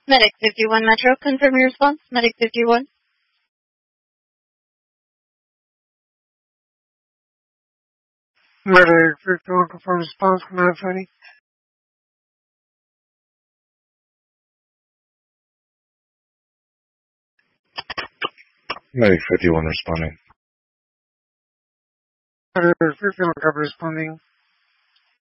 Medic 51 Metro, confirm your response. Medic 51. Medic 51, confirm response. Command fighting. Medic 51 responding. Medic 51, cover responding.